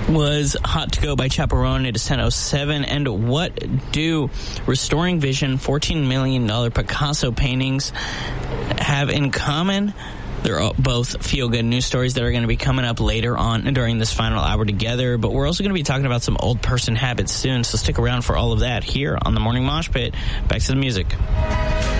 was Hot to Go by Chaperone. It is 10:07. And what do Restoring Vision, $14 million Picasso paintings have in common? They're both feel-good news stories that are going to be coming up later on during this final hour together. But we're also going to be talking about some old person habits soon. So stick around for all of that here on the Morning Mosh Pit. Back to the music.